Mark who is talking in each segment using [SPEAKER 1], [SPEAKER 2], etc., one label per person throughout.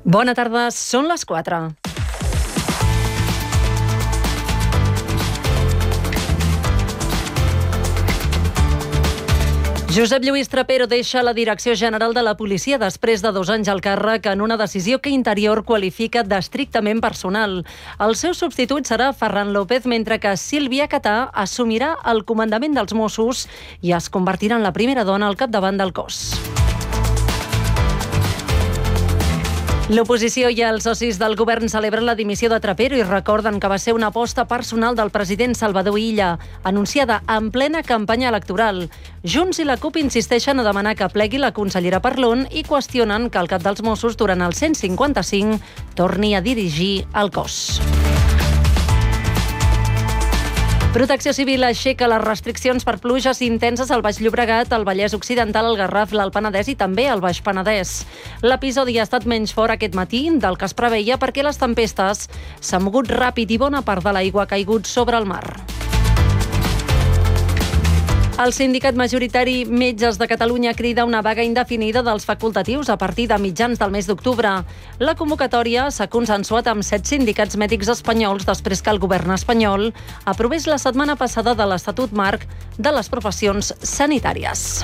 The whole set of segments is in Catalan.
[SPEAKER 1] Bona tarda, són les 4. Josep Lluís Trapero deixa la direcció general de la policia després de 2 anys al càrrec en una decisió que Interior qualifica d'estrictament personal. El seu substitut serà Ferran López, mentre que Sílvia Catà assumirà el comandament dels Mossos i es convertirà en la primera dona al capdavant del cos. L'oposició i els socis del govern celebren la dimissió de Trapero i recorden que va ser una aposta personal del president Salvador Illa, anunciada en plena campanya electoral. Junts i la CUP insisteixen a demanar que plegui la consellera Parlon i qüestionen que el cap dels Mossos durant el 155 torni a dirigir el cos. Protecció Civil aixeca les restriccions per pluges intenses al Baix Llobregat, al Vallès Occidental, al Garraf, l'Alt Penedès i també al Baix Penedès. L'episodi ha estat menys fort aquest matí del que es preveia perquè les tempestes s'han mogut ràpid i bona part de l'aigua ha caigut sobre el mar. El sindicat majoritari Metges de Catalunya crida una vaga indefinida dels facultatius a partir de mitjans del mes d'octubre. La convocatòria s'ha consensuat amb 7 sindicats mèdics espanyols després que el govern espanyol aprovés la setmana passada de l'Estatut Marc de les Professions Sanitàries.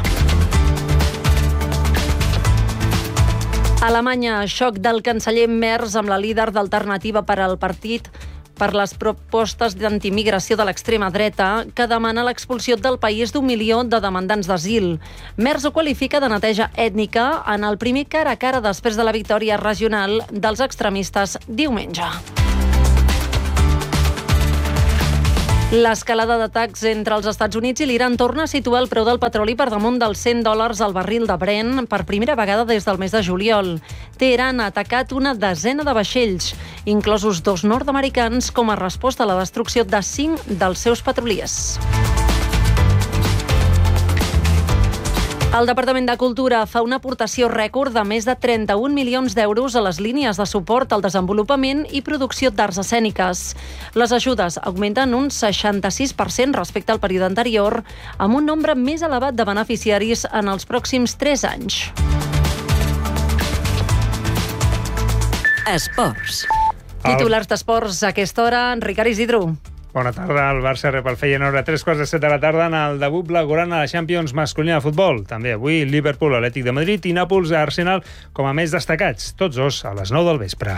[SPEAKER 1] Alemanya, xoc del canceller Merz amb la líder d'Alternativa per al Partit per les propostes d'antimigració de l'extrema dreta que demana l'expulsió del país d'1 milió de demandants d'asil. Merz ho qualifica de neteja ètnica en el primer cara a cara després de la victòria regional dels extremistes diumenge. L'escalada d'atacs entre els Estats Units i l'Iran torna a situar el preu del petroli per damunt dels $100 al barril de Brent per primera vegada des del mes de juliol. Teheran ha atacat una desena de vaixells, inclosos 2 nord-americans, com a resposta a la destrucció de 5 dels seus petroliers. El Departament de Cultura fa una aportació rècord de més de 31 milions d'euros a les línies de suport al desenvolupament i producció d'arts escèniques. Les ajudes augmenten un 66% respecte al període anterior, amb un nombre més elevat de beneficiaris en els pròxims 3 anys.
[SPEAKER 2] Esports.
[SPEAKER 1] Titulars d'esports a aquesta hora, Ricard Isidro.
[SPEAKER 3] Bona tarda. El Barça rep el Feyenoord a 3:15 de la tarda en el debut blaugrana a la Champions masculina de futbol. També avui Liverpool, Atlètic de Madrid i Nàpols a Arsenal com a més destacats. Tots dos a les 9 del vespre.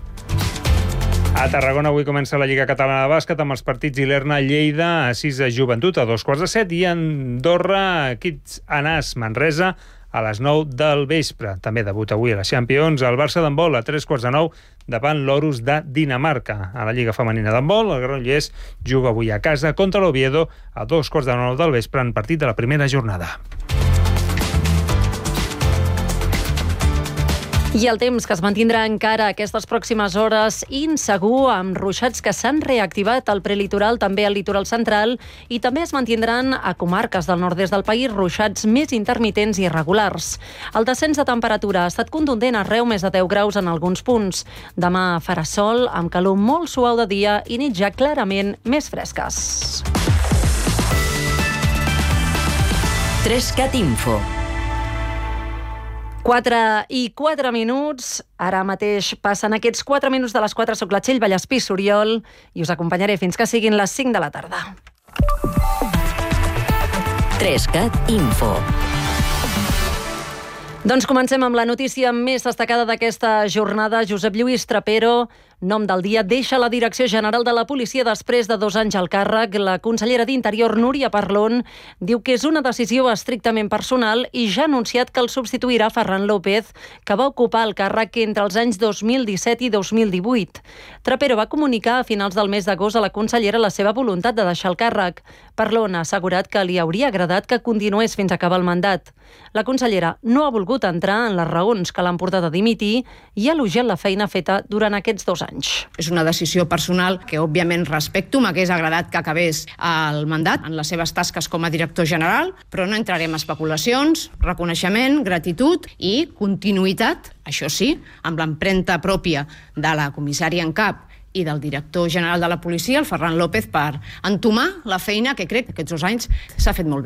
[SPEAKER 3] A Tarragona avui comença la Lliga Catalana de Bàsquet amb els partits Ilerna-Lleida a 6 de Joventut a 2:15 i Andorra, Kids Anas, Manresa a les 9 del vespre. També debut avui a la Champions el Barça d'handbol a 3:15 davant l'Orus de Dinamarca. A la Lliga Femenina d'handbol, el Granollers juga avui a casa contra l'Oviedo a 2:15 del vespre en partit de la primera jornada. I el temps, que es mantindrà encara aquestes pròximes hores insegur, amb ruixats que s'han reactivat al prelitoral, també al litoral central, i també es mantindran a comarques del nord-est del país ruixats més intermitents i irregulars. El descens de temperatura ha estat contundent arreu, més de 10 graus en alguns punts. Demà farà sol, amb calor molt suau de dia i nits ja clarament més fresques.
[SPEAKER 2] 3CAT Info.
[SPEAKER 1] 4:04. Ara mateix passen aquests 4 minuts de les 4. Soc la Txell Vallespí Soriol i us acompanyaré fins que siguin les 5 de la tarda.
[SPEAKER 2] 3CAT Info.
[SPEAKER 1] Doncs comencem amb la notícia més destacada d'aquesta jornada. Josep Lluís Trapero, nom del dia, deixa la direcció general de la policia després de 2 anys al càrrec. La consellera d'Interior, Núria Parlon, diu que és una decisió estrictament personal i ja ha anunciat que el substituirà Ferran López, que va ocupar el càrrec entre els anys 2017 i 2018. Trapero va comunicar a finals del mes d'agost a la consellera la seva voluntat de deixar el càrrec. Parlon ha assegurat que li hauria agradat que continués fins a acabar el mandat. La consellera no ha volgut entrar en les raons que l'han portat a dimitir i ha elogiat la feina feta durant aquests 2 anys.
[SPEAKER 4] És una decisió personal que, òbviament, respecto. M'hagués agradat que acabés el mandat en les seves tasques com a director general, però no entrarem a especulacions, reconeixement, gratitud i continuïtat, això sí, amb l'empremta pròpia de la comissària en cap i del director general de la policia, el Ferran López, per entomar la feina que crec que aquests 2 anys s'ha fet molt bé.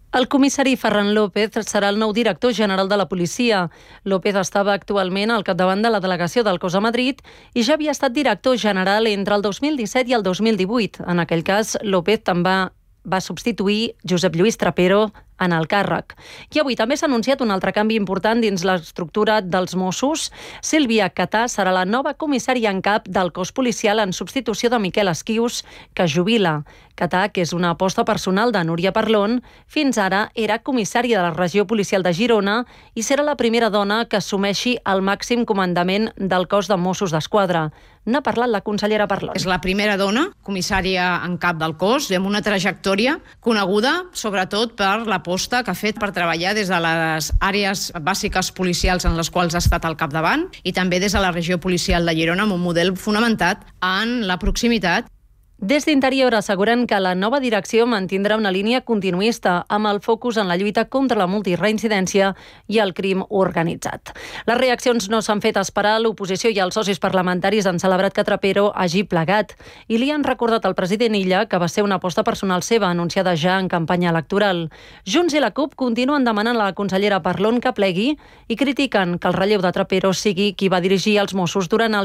[SPEAKER 1] El comissari Ferran López serà el nou director general de la policia. López estava actualment al capdavant de la delegació del cos a Madrid i ja havia estat director general entre el 2017 i el 2018. En aquell cas, López també va substituir Josep Lluís Trapero en el càrrec. I avui també s'ha anunciat un altre canvi important dins l'estructura dels Mossos. Sílvia Catà serà la nova comissària en cap del cos policial en substitució de Miquel Esquius, que es jubila. Catà, que és una aposta personal de Núria Parlon, fins ara era comissària de la regió policial de Girona i serà la primera dona que assumeixi el màxim comandament del cos de Mossos d'Esquadra. N'ha parlat la consellera Parlon.
[SPEAKER 4] És la primera dona comissària en cap del cos, amb una trajectòria coneguda sobretot per l'aposta que ha fet per treballar des de les àrees bàsiques policials en les quals ha estat al capdavant i també des de la regió policial de Girona amb un model fonamentat en la proximitat.
[SPEAKER 1] Des d'Interior asseguren que la nova direcció mantindrà una línia continuista amb el focus en la lluita contra la multireincidència i el crim organitzat. Les reaccions no s'han fet esperar. L'oposició i els socis parlamentaris han celebrat que Trapero hagi plegat i li han recordat al president Illa que va ser una aposta personal seva anunciada ja en campanya electoral. Junts i la CUP continuen demanant a la consellera Parlon que plegui i critiquen que el relleu de Trapero sigui qui va dirigir els Mossos durant el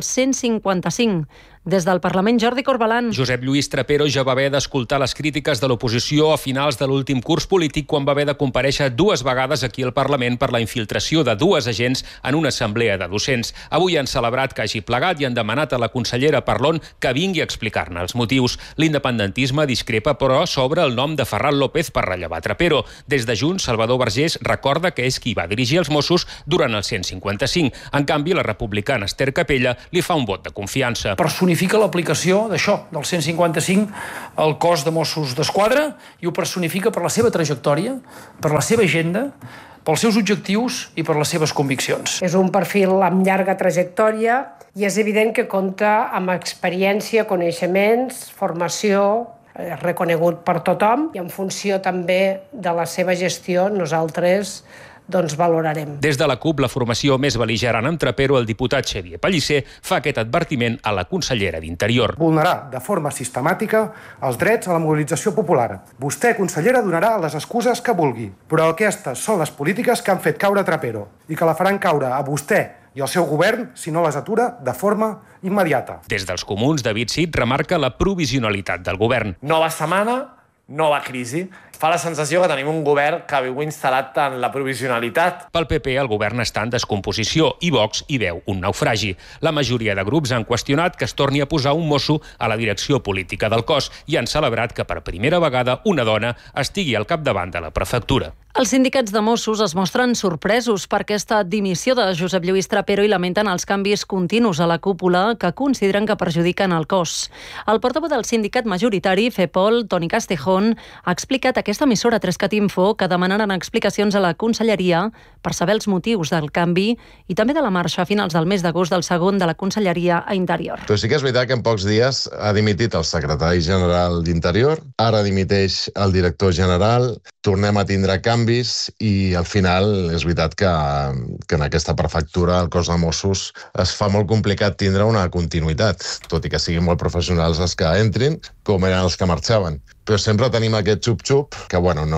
[SPEAKER 1] 155. Des del Parlament, Jordi Corbalan.
[SPEAKER 5] Josep Lluís Trapero ja va haver d'escoltar les crítiques de l'oposició a finals de l'últim curs polític quan va haver de comparèixer 2 vegades aquí al Parlament per la infiltració de 2 agents en una assemblea de docents. Avui han celebrat que hagi plegat i han demanat a la consellera Parlon que vingui a explicar-ne els motius. L'independentisme discrepa, però, sobre el nom de Ferran López per rellevar Trapero. Des de Junts, Salvador Vergés recorda que és qui va dirigir els Mossos durant el 155. En canvi, la republicana Esther Capella li fa un vot de confiança.
[SPEAKER 6] Personifica l'aplicació d'això, del 155, al cos de Mossos d'Esquadra i ho personifica per la seva trajectòria, per la seva agenda, pels seus objectius i per les seves conviccions.
[SPEAKER 7] És un perfil amb llarga trajectòria i és evident que compta amb experiència, coneixements, formació, reconegut per tothom i en funció també de la seva gestió nosaltres valorarem.
[SPEAKER 5] Des de la CUP, la formació més bel·ligerant amb Trapero, el diputat Xavier Pellicer, fa aquest advertiment a la consellera d'Interior.
[SPEAKER 8] Vulnerar de forma sistemàtica els drets a la mobilització popular. Vostè, consellera, donarà les excuses que vulgui, però aquestes són les polítiques que han fet caure Trapero i que la faran caure a vostè i el seu govern si no les atura de forma immediata.
[SPEAKER 5] Des dels comuns, David Cid remarca la provisionalitat del govern.
[SPEAKER 9] Nova setmana, nova crisi. Fa la sensació que tenim un govern que viu instal·lat en la provisionalitat.
[SPEAKER 5] Pel PP, el govern està en descomposició i Vox hi veu un naufragi. La majoria de grups han qüestionat que es torni a posar un mosso a la direcció política del cos i han celebrat que per primera vegada una dona estigui al capdavant de la prefectura.
[SPEAKER 1] Els sindicats de Mossos es mostren sorpresos per aquesta dimissió de Josep Lluís Trapero i lamenten els canvis continus a la cúpula que consideren que perjudiquen el cos. El portaveu del sindicat majoritari, FEPOL, Toni Castejón, ha explicat aquesta emissora 3cat Info que demanaran explicacions a la conselleria per saber els motius del canvi i també de la marxa a finals del mes d'agost del segon de la conselleria a Interior.
[SPEAKER 10] Però sí que és veritat que en pocs dies ha dimitit el secretari general d'Interior, ara dimiteix el director general, tornem a tindre canvis i al final és veritat que en aquesta prefectura el cos de Mossos es fa molt complicat tindre una continuïtat, tot i que siguin molt professionals els que entrin, com eren els que marxaven. Però sempre tenim aquest xup-xup que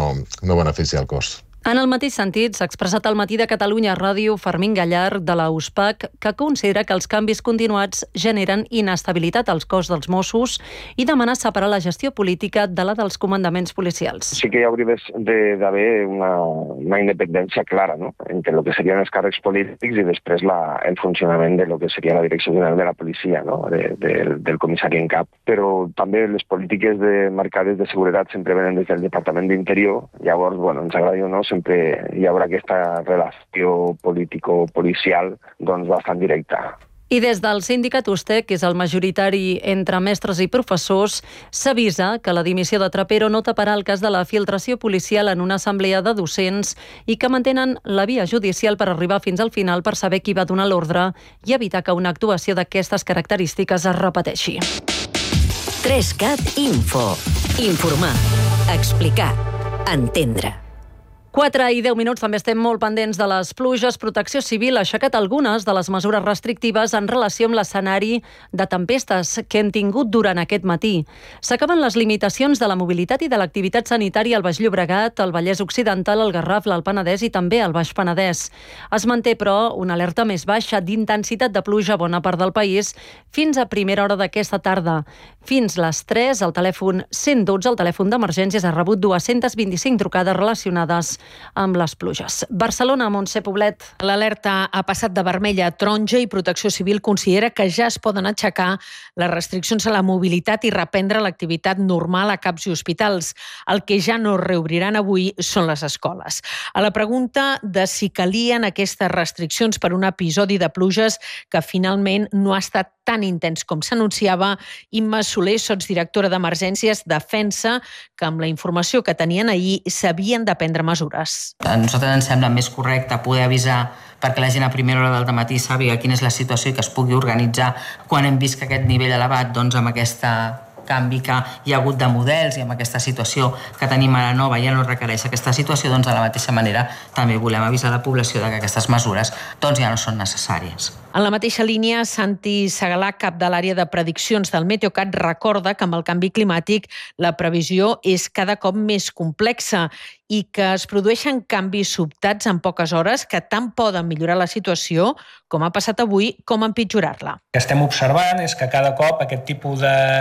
[SPEAKER 10] no beneficia el cos.
[SPEAKER 1] En el mateix sentit, s'ha expressat al Matí de Catalunya Ràdio Fermín Gallard, de la USPAC, que considera que els canvis continuats generen inestabilitat als cos dels Mossos i demana separar la gestió política de la dels comandaments policials.
[SPEAKER 11] Sí que hi hauria d'haver una independència clara, no?, entre el que serien els càrrecs polítics i després el funcionament de lo que seria la Direcció General de la Policia, no?, del comissari en cap. Però també les polítiques marcades de seguretat sempre venen des del Departament d'Interior. Llavors, ens agradi o no, sempre hi haurà aquesta relació político-policial bastant directa.
[SPEAKER 1] I des del sindicat USTEC, que és el majoritari entre mestres i professors, s'avisa que la dimissió de Trapero no taparà el cas de la filtració policial en una assemblea de docents i que mantenen la via judicial per arribar fins al final per saber qui va donar l'ordre i evitar que una actuació d'aquestes característiques es repeteixi.
[SPEAKER 2] 3cat Info. Informar. Explicar. Entendre.
[SPEAKER 1] 4:10, també estem molt pendents de les pluges. Protecció Civil ha aixecat algunes de les mesures restrictives en relació amb l'escenari de tempestes que hem tingut durant aquest matí. S'acaben les limitacions de la mobilitat i de l'activitat sanitària al Baix Llobregat, al Vallès Occidental, al Garraf, l'Alt Penedès i també al Baix Penedès. Es manté, però, una alerta més baixa d'intensitat de pluja a bona part del país fins a primera hora d'aquesta tarda. Fins les 3, el telèfon 112, el telèfon d'emergències, ha rebut 225 trucades relacionades amb les pluges. Barcelona, Montse Poblet.
[SPEAKER 12] L'alerta ha passat de vermella a taronja i Protecció Civil considera que ja es poden aixecar les restriccions a la mobilitat i reprendre l'activitat normal a CAPs i hospitals. El que ja no reobriran avui són les escoles. A la pregunta de si calien aquestes restriccions per un episodi de pluges que finalment no ha estat tan intens com s'anunciava, Imma Soler, sotsdirectora d'Emergències, defensa que amb la informació que tenien ahir s'havien de prendre mesures.
[SPEAKER 13] A nosaltres ens sembla més correcte poder avisar perquè la gent a primera hora del matí sàpiga quina és la situació i que es pugui organitzar quan hem vist que aquest nivell elevat, doncs amb aquesta canvi que hi ha hagut de models i amb aquesta situació que tenim ara nova ja no requereix aquesta situació, doncs de la mateixa manera també volem avisar la població de que aquestes mesures doncs ja no són necessàries.
[SPEAKER 12] En la mateixa línia, Santi Segalà, cap de l'àrea de prediccions del Meteocat, recorda que amb el canvi climàtic la previsió és cada cop més complexa i que es produeixen canvis sobtats en poques hores que tant poden millorar la situació, com ha passat avui, com empitjorar-la.
[SPEAKER 14] El que estem observant és que cada cop aquest tipus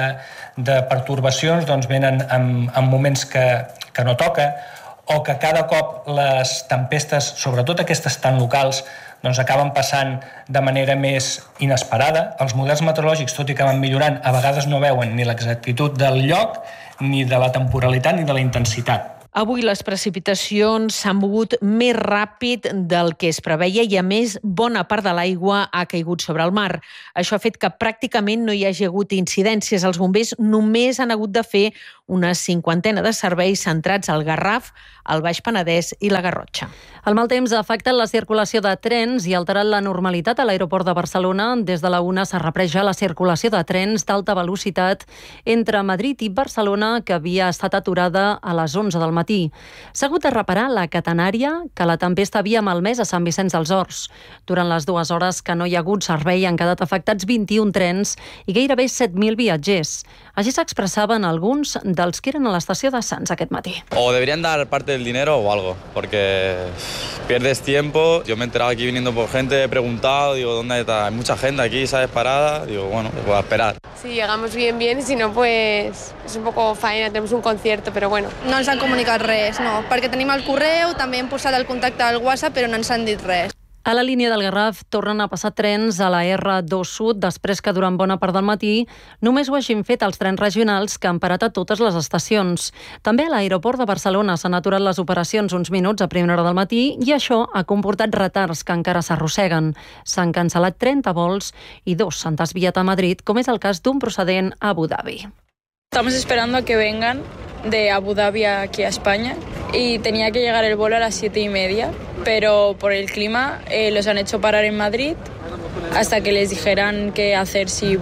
[SPEAKER 14] de pertorbacions doncs, venen en moments que no toca, o que cada cop les tempestes, sobretot aquestes tan locals, doncs acaben passant de manera més inesperada. Els models meteorològics, tot i que van millorant, a vegades no veuen ni l'exactitud del lloc, ni de la temporalitat, ni de la intensitat.
[SPEAKER 12] Avui les precipitacions s'han mogut més ràpid del que es preveia i, a més, bona part de l'aigua ha caigut sobre el mar. Això ha fet que pràcticament no hi hagi hagut incidències. Els bombers només han hagut de fer una 50 de serveis centrats al Garraf, al Baix Penedès i la Garrotxa.
[SPEAKER 1] El mal temps ha afectat la circulació de trens i ha alterat la normalitat a l'aeroport de Barcelona. Des de la 1 s'ha reprès ja la circulació de trens d'alta velocitat entre Madrid i Barcelona, que havia estat aturada a les 11 del matí. S'ha hagut de reparar la catenària que la tempesta havia malmès a Sant Vicenç dels Horts. Durant les 2 hores que no hi ha hagut servei han quedat afectats 21 trens i gairebé 7.000 viatgers. Així s'expressaven alguns dels que eren a l'estació de Sants aquest matí.
[SPEAKER 15] O deberían dar parte del dinero o algo, porque pierdes tiempo. Yo me he enterado aquí viniendo por gente, he preguntado, digo, ¿dónde está? Hay mucha gente aquí, ¿sabes? Parada. Digo, bueno, pues voy a esperar.
[SPEAKER 16] Si llegamos bien, y si no, pues es un poco faena, tenemos un concierto, pero bueno.
[SPEAKER 17] No ens han comunicat res, no, perquè tenim el correu, també hem posat el contacte al WhatsApp, però no ens han dit res.
[SPEAKER 1] A la línia del Garraf tornen a passar trens a la R2 Sud després que durant bona part del matí només ho hagin fet els trens regionals que han parat a totes les estacions. També a l'aeroport de Barcelona s'han aturat les operacions uns minuts a primera hora del matí i això ha comportat retards que encara s'arrosseguen. S'han cancel·lat 30 vols i 2 s'han desviat a Madrid, com és el cas d'un procedent a Abu Dhabi.
[SPEAKER 18] Estamos esperando a que vengan de Abu Dhabi aquí a España y tenía que llegar el vuelo a las 7:30, pero por el clima los han hecho parar en Madrid hasta que les dijeran qué hacer, si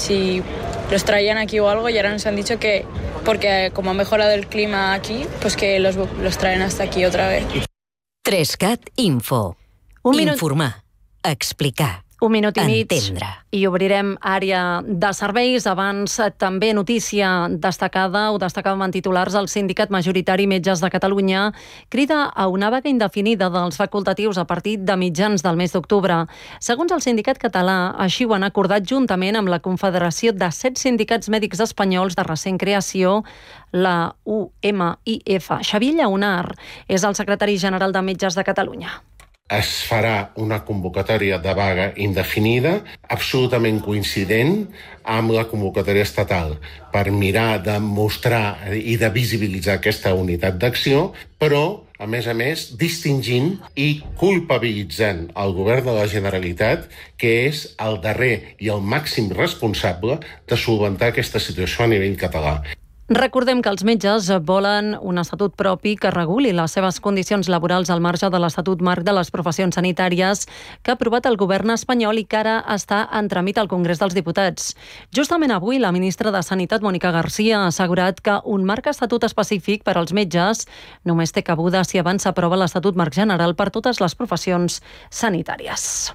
[SPEAKER 18] los traían aquí o algo, y ahora nos han dicho que, porque como ha mejorado el clima aquí, pues que los traen hasta aquí otra vez.
[SPEAKER 2] 3CAT Info. Informar. Explicar.
[SPEAKER 1] Un minut i mig
[SPEAKER 2] entendre.
[SPEAKER 1] I obrirem àrea de serveis. Abans també notícia destacada, ho destacàvem en titulars, el sindicat majoritari Metges de Catalunya crida a una vaga indefinida dels facultatius a partir de mitjans del mes d'octubre. Segons el sindicat català, així ho han acordat juntament amb la Confederació de 7 sindicats mèdics espanyols de recent creació, la UMIF. Xavier Llaunar és el secretari general de Metges de Catalunya.
[SPEAKER 19] Es farà una convocatòria de vaga indefinida, absolutament coincident amb la convocatòria estatal, per mirar de mostrar i de visibilitzar aquesta unitat d'acció, però, a més, distingint i culpabilitzant el govern de la Generalitat, que és el darrer i el màxim responsable de solventar aquesta situació a nivell català.
[SPEAKER 1] Recordem que els metges volen un estatut propi que reguli les seves condicions laborals al marge de l'Estatut Marc de les Professions Sanitàries que ha aprovat el govern espanyol i que ara està en tràmit al Congrés dels Diputats. Justament avui, la ministra de Sanitat, Mònica Garcia, ha assegurat que un marc estatut específic per als metges només té cabuda si abans s'aprova l'Estatut Marc General per totes les professions sanitàries.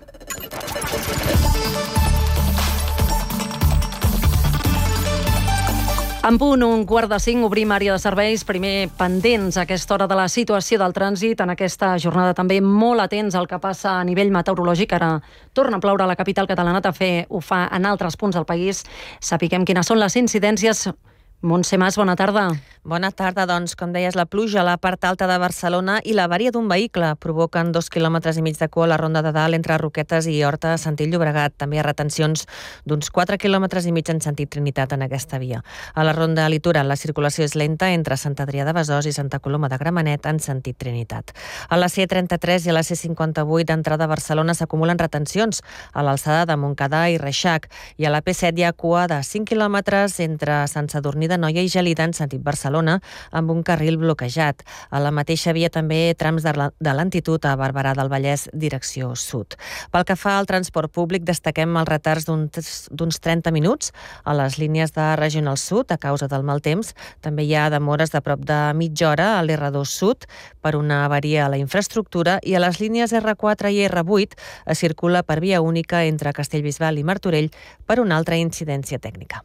[SPEAKER 1] En punt, 4:45, obrim àrea de serveis. Primer, pendents a aquesta hora de la situació del trànsit. En aquesta jornada també molt atents al que passa a nivell meteorològic. Ara torna a ploure a la capital catalana, també ho fa en altres punts del país. Sapiguem quines són les incidències. Montse Mas, bona tarda.
[SPEAKER 20] Bona tarda, doncs, com deies, la pluja a la part alta de Barcelona i l'avaria d'un vehicle provoquen 2,5 quilòmetres de cua a la Ronda de Dalt entre Roquetes i Horta, sentit Llobregat. També hi ha retencions d'uns 4,5 quilòmetres en sentit Trinitat en aquesta via. A la Ronda Litoral la circulació és lenta entre Sant Adrià de Besòs i Santa Coloma de Gramenet en sentit Trinitat. A la C33 i a la C58 d'entrada a Barcelona s'acumulen retencions a l'alçada de Montcada i Reixac i a la P7 hi ha cua de 5 quilòmetres entre Sant Sadurní d'Anoia i Gelida en sentit Barcelona amb un carril bloquejat. A la mateixa via també trams de lentitud a Barberà del Vallès direcció sud. Pel que fa al transport públic, destaquem els retards d'uns 30 minuts a les línies de Regional Sud a causa del mal temps. També hi ha demores de prop de mitja hora a l'R2 Sud per una avaria a la infraestructura i a les línies R4 i R8 es circula per via única entre Castellbisbal i Martorell per una altra incidència tècnica.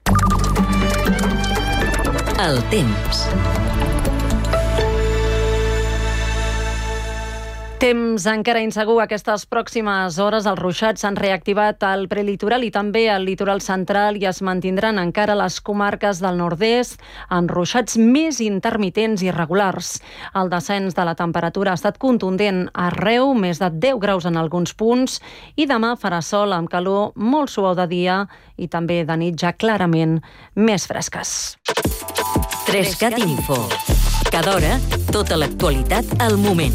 [SPEAKER 2] El temps.
[SPEAKER 1] Temps encara insegur aquestes pròximes hores. Els ruixats s'han reactivat al prelitoral i també al litoral central i es mantindran encara les comarques del nord-est amb ruixats més intermitents i irregulars. El descens de la temperatura ha estat contundent arreu, més de 10 graus en alguns punts, i demà farà sol amb calor molt suau de dia i també de nit ja clarament més fresques.
[SPEAKER 2] 3CAT Info. Cada hora, tota l'actualitat al moment.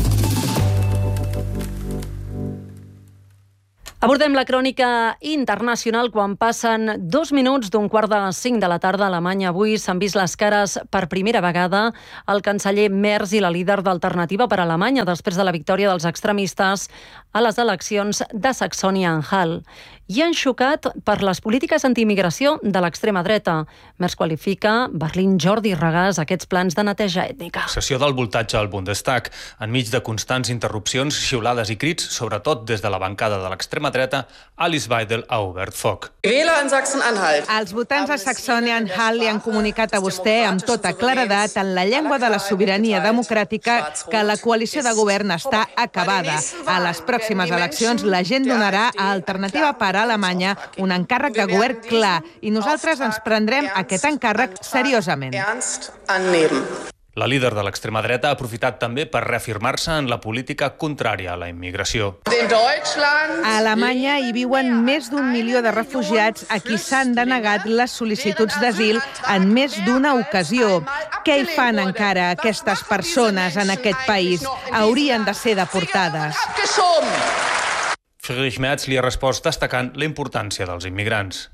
[SPEAKER 1] Abordem la crònica internacional quan passen 2 minuts d'un 4:45 de la tarda a Alemanya. Avui s'han vist les cares per primera vegada el canceller Merz i la líder d'Alternativa per Alemanya després de la victòria dels extremistes a les eleccions de Saxònia-Anhalt. I han xocat per les polítiques antiimmigració de l'extrema dreta. Merz qualifica, Berlín, Jordi Regàs, aquests plans de neteja ètnica.
[SPEAKER 21] Sessió del voltatge al Bundestag, enmig de constants interrupcions, xiulades i crits, sobretot des de la bancada de l'extrema dreta, Alice Weidel ha obert foc.
[SPEAKER 22] Els votants a Saxònia-Anhalt li han comunicat a vostè amb tota claredat en la llengua de la sobirania democràtica que la coalició de govern està acabada. A les pròximes eleccions la gent donarà a Alternativa per Alemanya un encàrrec de govern clar i nosaltres ens prendrem aquest encàrrec seriosament.
[SPEAKER 21] La líder de l'extrema dreta ha aprofitat també per reafirmar-se en la política contrària a la immigració.
[SPEAKER 22] A Alemanya hi viuen més d'1 milió de refugiats a qui s'han denegat les sol·licituds d'asil en més d'una ocasió. Què hi fan encara aquestes persones en aquest país? Haurien de ser deportades.
[SPEAKER 21] Friedrich Merz li ha respost destacant la importància dels immigrants.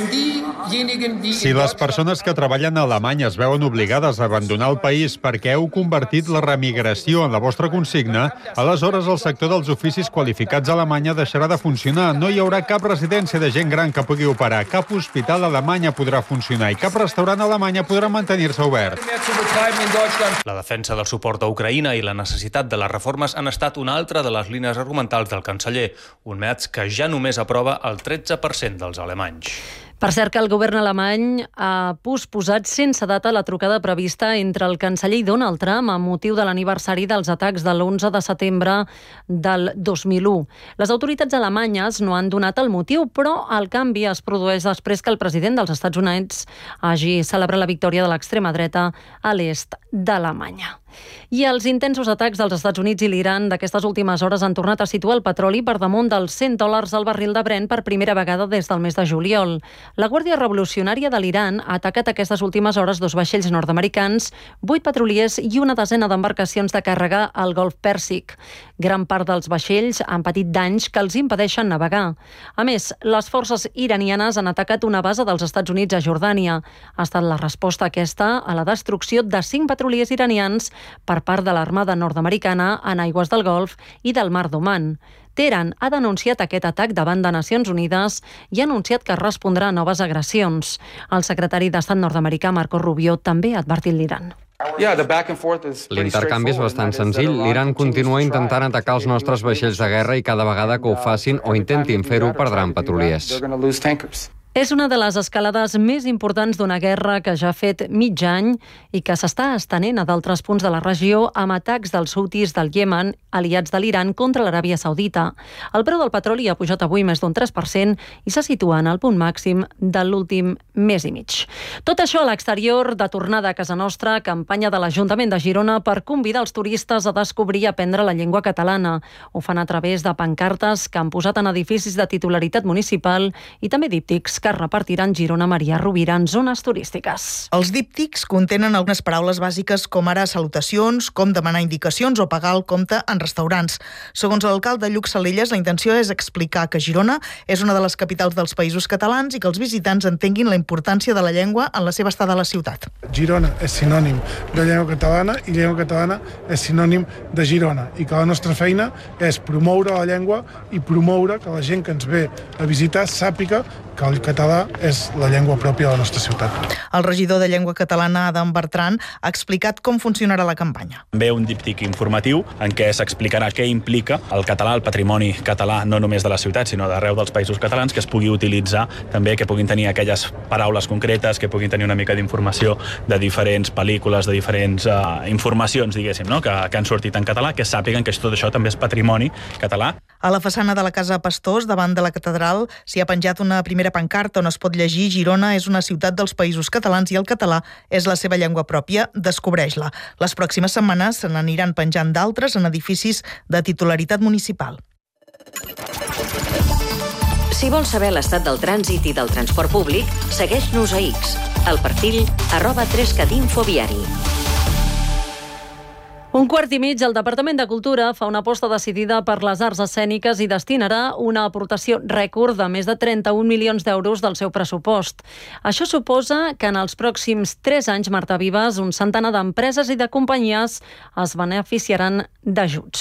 [SPEAKER 23] Si les persones que treballen a Alemanya es veuen obligades a abandonar el país perquè heu convertit la remigració en la vostra consigna, aleshores el sector dels oficis qualificats a Alemanya deixarà de funcionar. No hi haurà cap residència de gent gran que pugui operar, cap hospital a Alemanya podrà funcionar i cap restaurant a Alemanya podrà mantenir-se obert.
[SPEAKER 21] La defensa del suport a Ucraïna i la necessitat de les reformes han estat una altra de les línies argumentals del canceller, un Merz que ja només aprova el 13% dels alemanys.
[SPEAKER 1] Per cert, que el govern alemany ha posposat sense data la trucada prevista entre el canceller i Donald Trump amb motiu de l'aniversari dels atacs de l'11 de setembre del 2001. Les autoritats alemanyes no han donat el motiu, però el canvi es produeix després que el president dels Estats Units hagi celebrat la victòria de l'extrema dreta a l'est d'Alemanya. I els intensos atacs dels Estats Units i l'Iran d'aquestes últimes hores han tornat a situar el petroli per damunt dels $100 al barril de Brent per primera vegada des del mes de juliol. La Guàrdia Revolucionària de l'Iran ha atacat aquestes últimes hores 2 vaixells nord-americans, 8 petroliers i una desena d'embarcacions de càrrega al Golf Pèrsic. Gran part dels vaixells han patit danys que els impedeixen navegar. A més, les forces iranianes han atacat una base dels Estats Units a Jordània. Ha estat la resposta aquesta a la destrucció de 5 petroliers iranians per part de l'Armada nord-americana en aigües del Golf i del Mar d'Oman. Teheran ha denunciat aquest atac davant de Nacions Unides i ha anunciat que respondrà a noves agressions. El secretari d'Estat nord-americà, Marco Rubio, també ha advertit l'Iran.
[SPEAKER 3] L'intercanvi és bastant senzill. L'Iran continua intentant atacar els nostres vaixells de guerra i cada vegada que ho facin o intentin fer-ho perdran petroliers.
[SPEAKER 1] És una de les escalades més importants d'una guerra que ja ha fet mig any i que s'està estenent a d'altres punts de la regió amb atacs dels hutis del Iemen, aliats de l'Iran, contra l'Aràbia Saudita. El preu del petroli ha pujat avui més d'un 3% i se situa en el punt màxim de l'últim mes i mig. Tot això a l'exterior, de tornada a casa nostra, campanya de l'Ajuntament de Girona per convidar els turistes a descobrir i aprendre la llengua catalana. Ho fan a través de pancartes que han posat en edificis de titularitat municipal i també díptics que repartiran Girona Maria Rovira en zones turístiques.
[SPEAKER 4] Els díptics contenen algunes paraules bàsiques com ara salutacions, com demanar indicacions o pagar el compte en restaurants. Segons l'alcalde Lluc Salelles, la intenció és explicar que Girona és una de les capitals dels Països Catalans i que els visitants entenguin la importància de la llengua en la seva estada a la ciutat.
[SPEAKER 6] Girona és sinònim de llengua catalana i llengua catalana és sinònim de Girona i que la nostra feina és promoure la llengua i promoure que la gent que ens ve a visitar sàpiga que el català és la llengua pròpia de la nostra ciutat.
[SPEAKER 4] El regidor de Llengua Catalana, Adam Bertran, ha explicat com funcionarà la campanya.
[SPEAKER 24] Ve un díptic informatiu en què s'explicarà què implica el català, el patrimoni català, no només de la ciutat, sinó d'arreu dels països catalans, que es pugui utilitzar també, que puguin tenir aquelles paraules concretes, que puguin tenir una mica d'informació de diferents pel·lícules, de diferents informacions, diguéssim, no? que han sortit en català, que sàpiguen que tot això també és patrimoni català.
[SPEAKER 4] A la façana de la Casa Pastors, davant de la catedral, s'hi ha penjat una primera pancarta on es pot llegir Girona és una ciutat dels Països Catalans i el català és la seva llengua pròpia, descobreix-la. Les pròximes setmanes se n'aniran penjant d'altres en edificis de titularitat municipal.
[SPEAKER 2] Si vols saber l'estat del trànsit i del transport públic, segueix-nos a X, al perfil @3catinfoviari.
[SPEAKER 1] 1:15, el Departament de Cultura fa una aposta decidida per les arts escèniques i destinarà una aportació rècord de més de 31 milions d'euros del seu pressupost. Això suposa que en els pròxims 3 anys, Marta Vives, un centenar d'empreses i de companyies es beneficiaran d'ajuts.